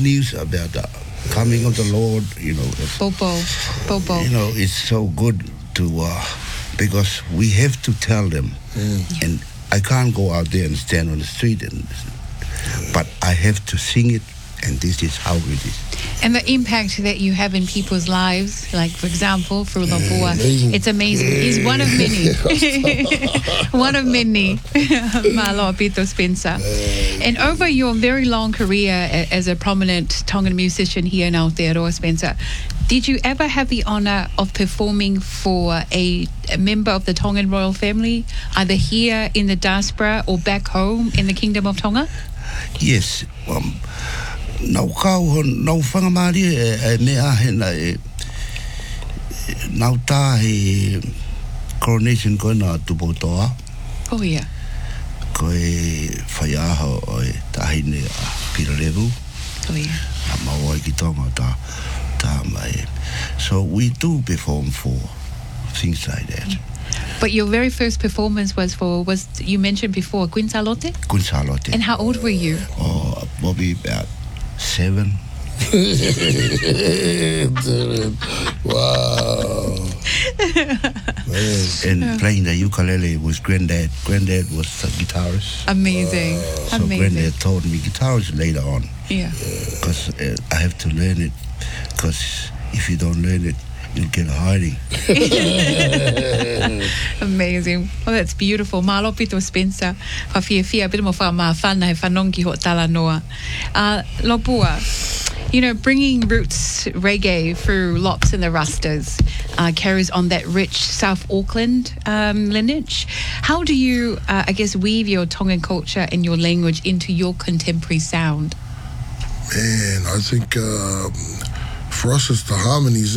news about the coming of the Lord, Popo. It's so good to, because we have to tell them. And I can't go out there and stand on the street, but I have to sing it, and this is how it is. And the impact that you have in people's lives, like, for example, through Lopua, it's amazing. He's one of many. One of many. Malo Pito Spencer. And over your very long career as a prominent Tongan musician here in Aotearoa, Spencer, did you ever have the honour of performing for a member of the Tongan royal family, either here in the diaspora or back home in the Kingdom of Tonga? Yes. Nau whangamari mea hena nau tā he coronation koe na tupotoa. Oh, yeah. Koe whai aho o e tahine a Pirarevu. Oh, yeah. A maua ki tonga tā mai. So we do perform for things like that. But your very first performance was you mentioned before, Quinzalote? Quinzalote. And how old were you? Oh, probably about 7. Wow. And playing the ukulele was Granddad. Granddad was the guitarist. Amazing. So Amazing. Granddad taught me guitars later on. Yeah. Because I have to learn it. Because if you don't learn it, you'll get hiding. Amazing. Well, that's beautiful. Malo Pito Spencer. Whawhiawhia, bit mo whamawhana he whanongi ho tala noa. Lopua, bringing roots reggae through Lops and the Rastas carries on that rich South Auckland lineage. How do you, weave your Tongan culture and your language into your contemporary sound? Man, I think for us it's the harmonies,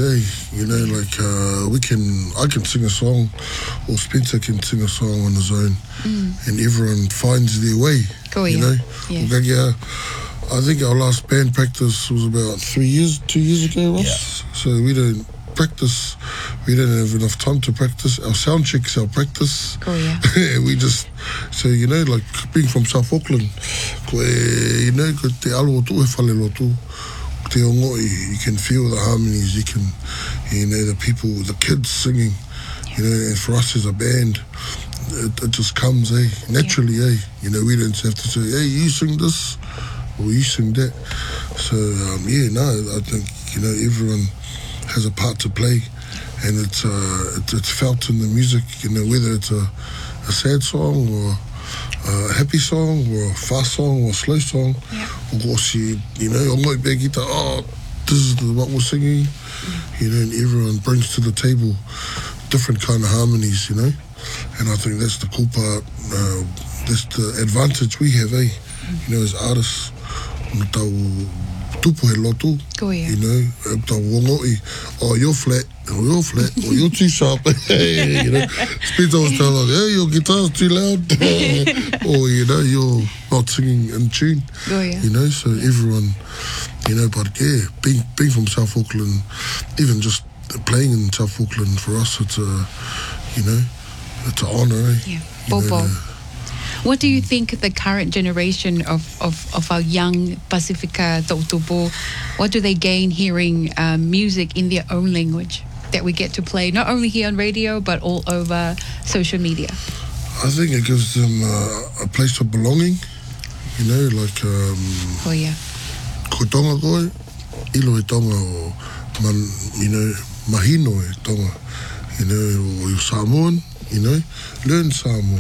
I can sing a song, or Spencer can sing a song on his own, and everyone finds their way, Yeah. I think our last band practice was about 2 years ago, Ross. Yeah. So we don't practice, we don't have enough time to practice. Our sound check's our practice. Oh, yeah. We just, so like being from South Auckland, ko te alo tu e whale lotu, te ongoi, you can feel the harmonies, you can, the people, the kids singing, and for us as a band, it just comes, naturally, we don't have to say, hey, you sing this, or you sing that. So, I think, everyone has a part to play, and it's felt in the music, whether it's a sad song or a happy song or a fast song or a slow song. Yeah. Or she, ongoi pe kita, this is what we're singing, and everyone brings to the table different kind of harmonies, and I think that's the cool part, that's the advantage we have, as artists. Tau tupu he lotu, tau wongoi, you're flat, or you're too sharp, Spencer was telling us, hey, your guitar's too loud, or, you're not singing in tune, so everyone, but being from South Auckland, even just playing in South Auckland, for us, it's it's an honour, Yeah, Bobo. What do you think the current generation of our young Pacifica Tautupo, what do they gain hearing music in their own language that we get to play, not only here on radio, but all over social media? I think it gives them a place of belonging, Oh, yeah. Ko tonga koe, ilo e tonga o, mahino e tonga, o you Samoan, learn Samoan.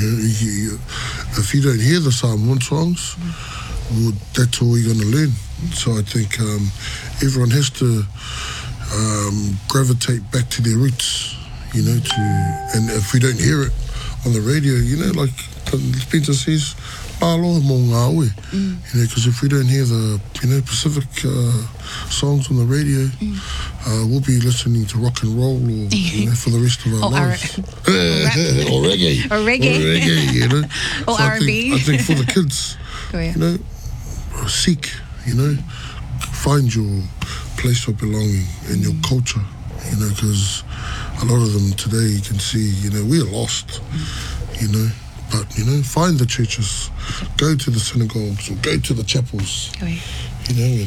If you don't hear the Samoan songs, well, that's all you're going to learn. So I think everyone has to gravitate back to their roots, and if we don't hear it on the radio, like Spencer says, palo mo ngā oe, because if we don't hear the Pacific songs on the radio, we'll be listening to rock and roll or for the rest of our lives. Or reggae. Or reggae. Or So R&B. I think for the kids, seek, find your place of belonging and your culture, because a lot of them today, you can see, we're lost, but, find the churches, go to the synagogues or go to the chapels,